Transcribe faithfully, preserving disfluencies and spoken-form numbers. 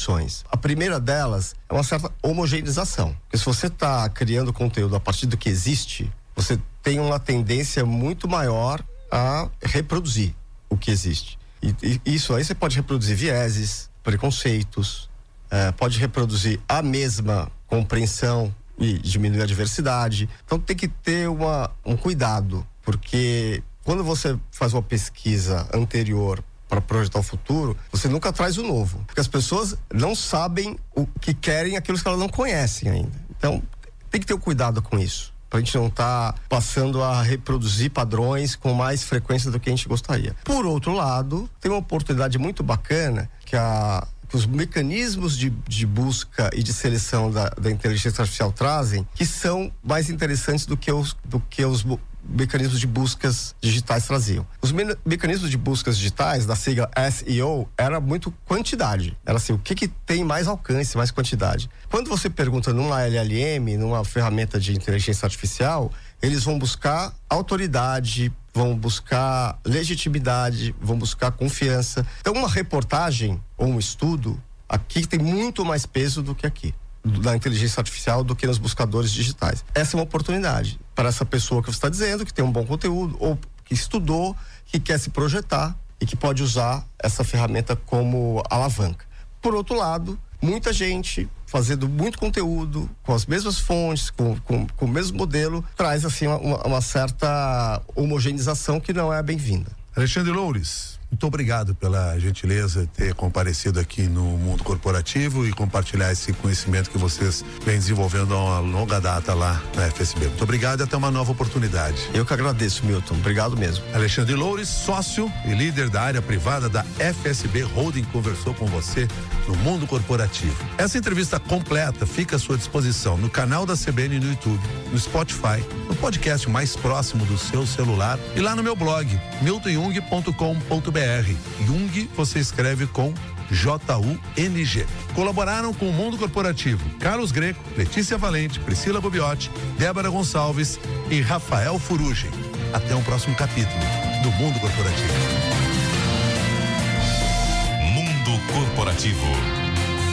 condições. A primeira delas é uma certa homogeneização. Porque se você está criando conteúdo a partir do que existe, você tem uma tendência muito maior a reproduzir o que existe. E, e isso aí você pode reproduzir vieses, preconceitos, é, pode reproduzir a mesma compreensão e diminuir a diversidade. Então tem que ter uma, um cuidado, porque quando você faz uma pesquisa anterior para projetar o futuro, você nunca traz o novo, porque as pessoas não sabem o que querem, aquilo que elas não conhecem ainda. Então tem que ter um cuidado com isso, para a gente não estar tá passando a reproduzir padrões com mais frequência do que a gente gostaria. Por outro lado, tem uma oportunidade muito bacana que, a, que os mecanismos de, de busca e de seleção da, da inteligência artificial trazem, que são mais interessantes do que os, do que os mecanismos de buscas digitais traziam. Os me- mecanismos de buscas digitais, da sigla S E O, era muito quantidade. Era assim, o que que tem mais alcance, mais quantidade. Quando você pergunta numa L L M, numa ferramenta de inteligência artificial, eles vão buscar autoridade, vão buscar legitimidade, vão buscar confiança. Então, uma reportagem ou um estudo, aqui tem muito mais peso do que aqui, da inteligência artificial, do que nos buscadores digitais. Essa é uma oportunidade para essa pessoa que você está dizendo, que tem um bom conteúdo, ou que estudou, que quer se projetar e que pode usar essa ferramenta como alavanca. Por outro lado, muita gente fazendo muito conteúdo, com as mesmas fontes, com, com, com o mesmo modelo, traz assim uma, uma certa homogeneização que não é bem-vinda. Alexandre Loures, muito obrigado pela gentileza de ter comparecido aqui no Mundo Corporativo e compartilhar esse conhecimento que vocês vêm desenvolvendo há uma longa data lá na F S B. Muito obrigado e até uma nova oportunidade. Eu que agradeço, Milton. Obrigado mesmo. Alexandre Loures, sócio e líder da área privada da F S B Holding, conversou com você no Mundo Corporativo. Essa entrevista completa fica à sua disposição no canal da C B N no YouTube, no Spotify, no podcast mais próximo do seu celular e lá no meu blog, milton jung ponto com ponto b r. Jung você escreve com J U N G. Colaboraram com o Mundo Corporativo Carlos Greco, Letícia Valente, Priscila Bobiotti, Débora Gonçalves e Rafael Furugem. Até um próximo capítulo do Mundo Corporativo. Mundo Corporativo.